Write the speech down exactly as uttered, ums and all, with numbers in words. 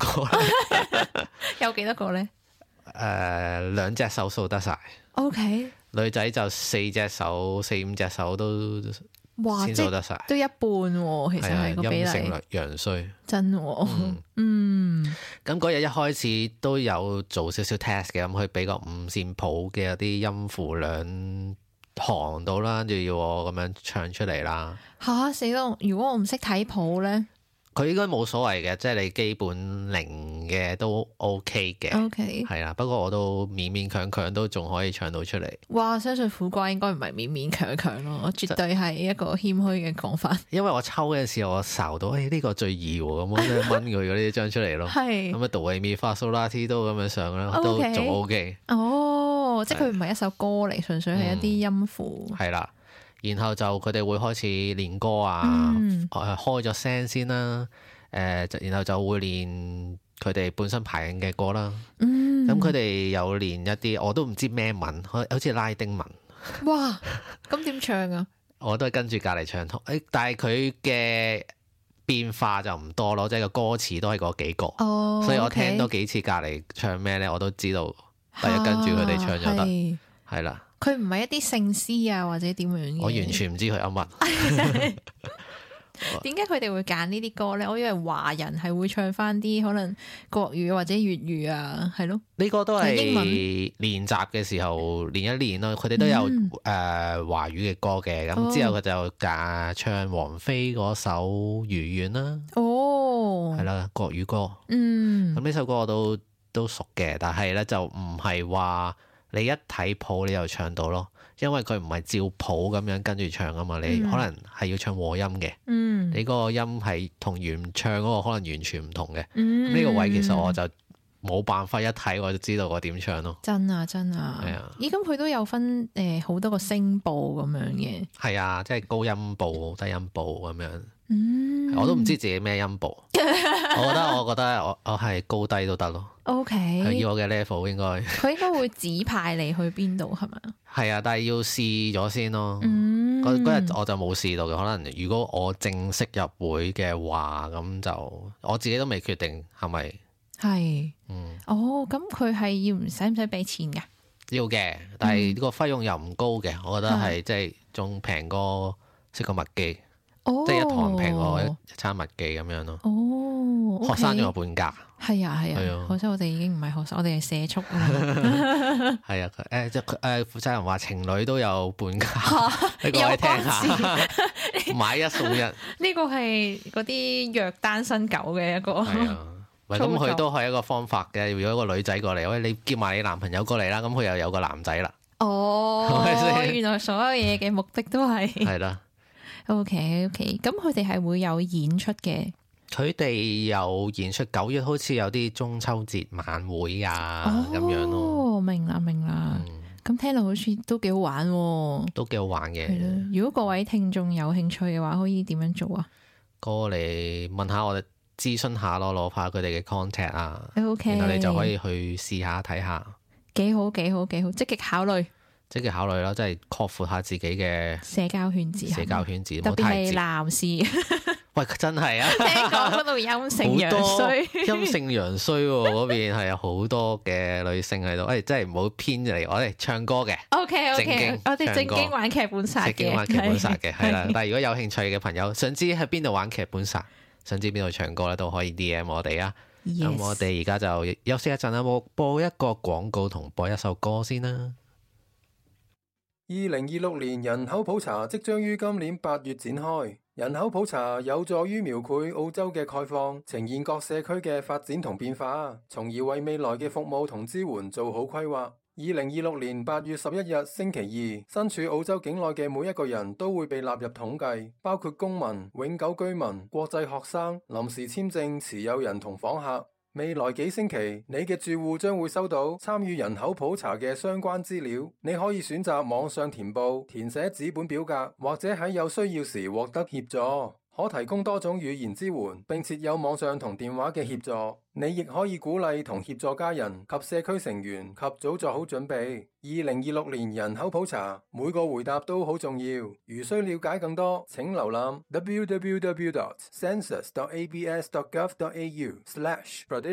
個有幾多個咧？ 誒，兩隻手數得晒。 O K， 女仔就四隻手，四五隻手都哇， 先數得晒。 都一半喎，其實係個比例。 陰盛陽衰， 真喎。嗯。 咁嗰日一開始都有做少少 test 嘅，咁佢俾個五線譜嘅有啲音符兩行到啦，跟住要我咁樣唱出嚟啦。 吓死咯！如果我唔識睇譜咧？ 佢應該冇所謂嘅，即係你基本零嘅都 OK 嘅。 OK， 係啦，不過我都勉勉強強都仲可以唱到出嚟。 哇！相信苦瓜應該唔係勉勉強強咯，絕對係一個謙虛嘅講法。 因為我抽嘅時候我睄到，誒、哎、呢、這個最易喎，咁我就掹佢嗰啲張出嚟咯。 係咁啊，哆唻咪發蘇拉提都咁樣上啦，都仲 OK。 哦，即係佢唔係一首歌嚟，純粹係一啲音符。 係啦、嗯，然後就佢哋會開始練歌啊， 嗯、 開咗聲先啦，誒、呃，然後就會練佢哋本身排緊嘅歌啦。 嗯， 咁佢哋有練一啲我都唔知咩文，好似拉丁文。 哇，咁點唱啊？ 我都係跟住隔離唱，誒，但係佢嘅變化就唔多咯，即係個歌詞都係嗰幾個， 哦、 所以我聽 okay 多幾次隔離唱咩咧，我都知道，第一跟住佢哋唱就得，係啦。 佢唔係一啲聖詩啊，或者點樣嘅？ 我完全唔知佢噏乜。 點解佢哋會揀呢啲歌咧？我以為華人係會唱翻啲可能國語或者粵語啊，係咯？ 呢個都係英文練習嘅時候練一練咯。佢哋都有誒、嗯呃、華語嘅歌嘅，咁、哦、之後佢就揀唱王菲嗰首《如願》啦。哦，係啦，國語歌。嗯，咁呢首歌我都都熟嘅，但係咧就唔係話你一睇譜你就唱到咯。因為佢唔係照譜咁樣跟住唱啊嘛，你可能係要唱和音嘅，嗯、你嗰個音係同原唱嗰個可能完全唔同嘅。呢、嗯、個位其實我就冇辦法一睇我就知道我點唱咯。真啊真啊，係啊。咦，咁佢都有分誒好、呃、多個聲部咁樣嘅。 係啊，即係高音部、低音部咁樣。嗯，我都唔知自己咩音部。我覺得我覺得我我係高低都得咯。O K， 以我嘅 level 應該佢應該會指派你去邊度係咪？ 係啊，但係要試咗先咯。嗰嗰日我就冇試到嘅，可能如果我正式入會嘅話，咁就我自己都未決定係咪。係，嗯，哦，咁佢係要唔使唔使俾錢噶？要嘅，但係個費用又唔高嘅，我覺得係即係仲平過識個麥記。哦、即係一堂平過一餐麥記咁樣咯。哦，okay、學生仲有半價。係啊係啊，可惜我哋已經唔係學生，我哋係社畜啊。係啊，誒即係誒負責人話情侶都有半價，你過嚟聽下。買一送一，呢個係嗰啲虐單身狗嘅一個。係啊，咁佢都係一個方法嘅。如果一個女仔過嚟，喂，你叫埋你男朋友過嚟啦，咁佢又有個男仔啦。哦，原來所有嘢嘅目的都係係啦。O K O K， 咁佢哋係會有演出嘅。佢哋有演出，九月好似有啲中秋節晚會啊，咁、哦、樣咯。明啦明啦，咁、嗯、聽落好似都幾好玩、啊，都幾好玩嘅。如果各位聽眾有興趣嘅話，可以點樣做啊？過嚟問下我哋諮詢下咯，攞下佢哋嘅 contact 啊。O K， 然後你就可以去試下睇下。幾好幾好幾好，積極考慮。積極考慮啦，即係擴闊下自己嘅社交圈子，社交圈子，特別係男士。喂，真係啊！聽講嗰度陰盛陽衰，陰盛陽衰嗰邊係有好多嘅女性喺度。誒，真係唔好偏嚟，我哋唱歌嘅。O K O K，我哋正經玩劇本殺嘅，正經玩劇本殺嘅係啦。但係如果有興趣嘅朋友，想知喺邊度玩劇本殺，想知邊度唱歌咧，都可以 D M 我哋啊。咁 Yes. 我哋而家就休息一陣啦，播播一個廣告同播一首歌先啦。 二零二六年人口普查即將於今年八月展開。人口普查有助於描繪澳洲嘅概況，呈現各社區嘅發展同變化，從而為未來嘅服務同支援做好規劃。二零二六年八月十一日星期二，身處澳洲境內嘅每一個人都會被納入統計，包括公民、永久居民、國際學生、臨時簽證持有人同訪客。未來幾星期，你嘅住戶將會收到參與人口普查嘅相關資料。你可以選擇網上填報、填寫紙本表格，或者喺有需要時獲得協助。可提供多種語言支援，並設有網上同電話嘅協助。你亦可以鼓勵同協助家人及社區成員及早做好準備。二零二六年人口普查，每個回答都好重要。如需了解更多，請瀏覽 w w w dot census dot a b s dot gov dot a u slash